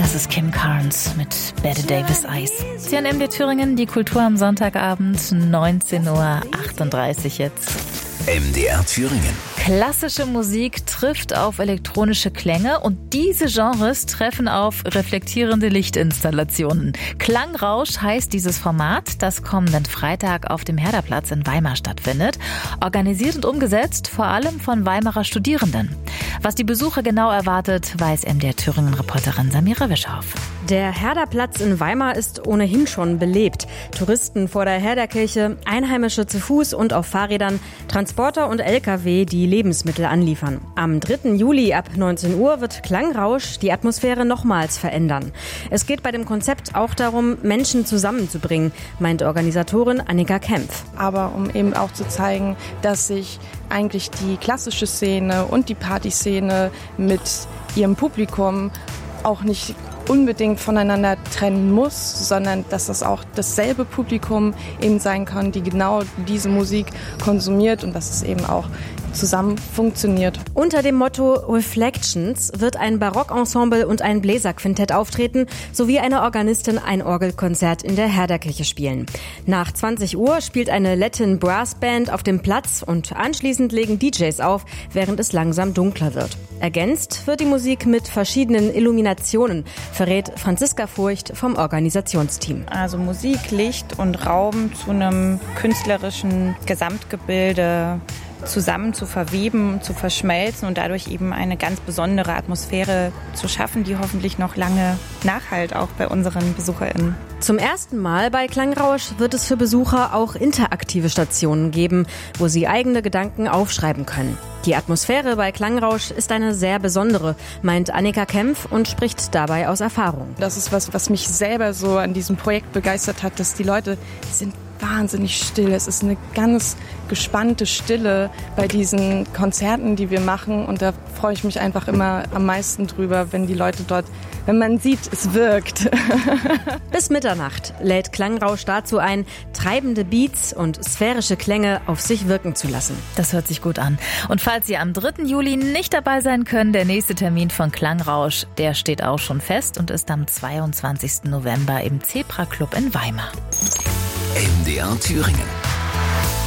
Das ist Kim Carnes mit Bette Davis Eyes. Sie hören MDR Thüringen, die Kultur am Sonntagabend, 19:38 Uhr jetzt. MDR Thüringen. Klassische Musik trifft auf elektronische Klänge und diese Genres treffen auf reflektierende Lichtinstallationen. Klangrausch heißt dieses Format, das kommenden Freitag auf dem Herderplatz in Weimar stattfindet. Organisiert und umgesetzt vor allem von Weimarer Studierenden. Was die Besucher genau erwartet, weiß MDR Thüringen-Reporterin Samira Wischoff. Der Herderplatz in Weimar ist ohnehin schon belebt. Touristen vor der Herderkirche, Einheimische zu Fuß und auf Fahrrädern, Transporter und LKW, die Lebensmittel anliefern. Am 3. Juli ab 19 Uhr wird Klangrausch die Atmosphäre nochmals verändern. Es geht bei dem Konzept auch darum, Menschen zusammenzubringen, meint Organisatorin Annika Kempf. Aber um eben auch zu zeigen, dass sich eigentlich die klassische Szene und die Partyszene mit ihrem Publikum auch nicht unbedingt voneinander trennen muss, sondern dass das auch dasselbe Publikum eben sein kann, die genau diese Musik konsumiert und dass es eben auch zusammen funktioniert. Unter dem Motto Reflections wird ein Barockensemble und ein Bläserquintett auftreten, sowie eine Organistin ein Orgelkonzert in der Herderkirche spielen. Nach 20 Uhr spielt eine Latin Brass Band auf dem Platz und anschließend legen DJs auf, während es langsam dunkler wird. Ergänzt wird die Musik mit verschiedenen Illuminationen, verrät Franziska Furcht vom Organisationsteam. Also Musik, Licht und Raum zu einem künstlerischen Gesamtgebilde zusammen zu verweben, zu verschmelzen und dadurch eben eine ganz besondere Atmosphäre zu schaffen, die hoffentlich noch lange nachhalt, auch bei unseren BesucherInnen. Zum ersten Mal bei Klangrausch wird es für Besucher auch interaktive Stationen geben, wo sie eigene Gedanken aufschreiben können. Die Atmosphäre bei Klangrausch ist eine sehr besondere, meint Annika Kempf und spricht dabei aus Erfahrung. Das ist was mich selber so an diesem Projekt begeistert hat, dass die Leute sind wahnsinnig still. Es ist eine ganz gespannte Stille bei diesen Konzerten, die wir machen. Und da freue ich mich einfach immer am meisten drüber, wenn die Leute dort, wenn man sieht, es wirkt. Bis Mitternacht lädt Klangrausch dazu ein, treibende Beats und sphärische Klänge auf sich wirken zu lassen. Das hört sich gut an. Und falls Sie am 3. Juli nicht dabei sein können, der nächste Termin von Klangrausch, der steht auch schon fest und ist am 22. November im Zebra Club in Weimar. MDR Thüringen.